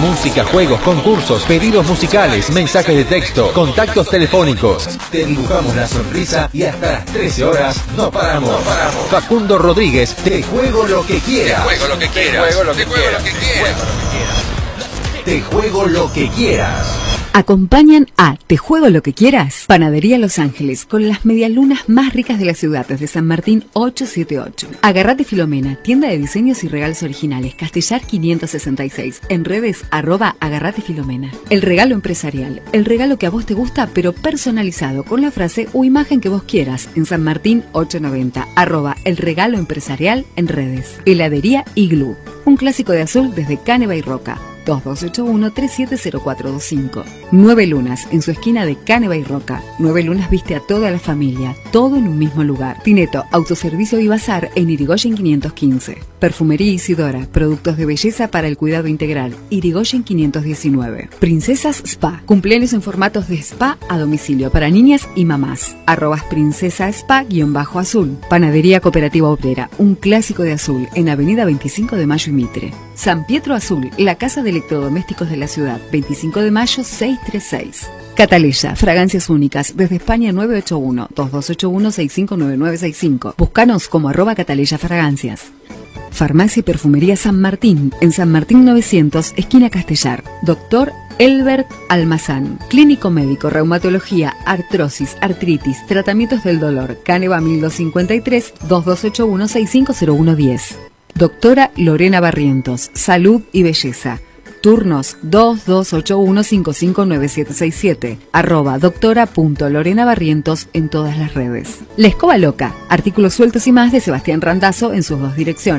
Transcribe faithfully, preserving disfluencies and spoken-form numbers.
Música, juegos, concursos, pedidos musicales, mensajes de texto, contactos telefónicos. Te dibujamos la sonrisa y hasta las trece horas no paramos. No paramos. Facundo Rodríguez, te juego lo que quieras. Te juego lo que quieras. Te juego lo que quieras. Te juego lo que quieras. Acompañan a Te Juego Lo Que Quieras, Panadería Los Ángeles, con las medialunas más ricas de la ciudad, desde San Martín ochocientos setenta y ocho. Agarrate Filomena, tienda de diseños y regalos originales, Castellar quinientos sesenta y seis, en redes arroba Agarrate Filomena. El regalo empresarial, el regalo que a vos te gusta, pero personalizado, con la frase o imagen que vos quieras, en San Martín ochocientos noventa, arroba El Regalo Empresarial en redes. Heladería Iglú, un clásico de azul desde Caneva y Roca. dos dos ocho uno, tres siete cero cuatro dos cinco. Nueve Lunas, en su esquina de Caneva y Roca. Nueve Lunas viste a toda la familia, todo en un mismo lugar. Tineto, Autoservicio y Bazar en Irigoyen quinientos quince. Perfumería Isidora, productos de belleza para el cuidado integral, Irigoyen quinientos diecinueve. Princesas Spa, cumpleaños en formatos de spa a domicilio para niñas y mamás. Arrobas Princesa Spa-Azul. Panadería Cooperativa Obrera, un clásico de azul, en Avenida veinticinco de Mayo y Mitre. San Pietro Azul, la casa de electrodomésticos de la ciudad, veinticinco de mayo seiscientos treinta y seis. Cataleya, fragancias únicas, desde España nueve ocho uno, dos dos ocho uno, seis cinco nueve nueve seis cinco. Búscanos como arroba Cataleya Fragancias. Farmacia y Perfumería San Martín, en San Martín novecientos, esquina Castellar. Doctor Elbert Almazán, clínico médico, reumatología, artrosis, artritis, tratamientos del dolor, Caneva mil doscientos cincuenta y tres, dos dos ocho uno, seis cinco cero uno diez. Doctora Lorena Barrientos, salud y belleza. Turnos dos dos ocho uno, cinco cinco nueve siete seis siete, arroba doctora.lorenabarrientos en todas las redes. La Escoba Loca, artículos sueltos y más de Sebastián Randazzo en sus dos direcciones.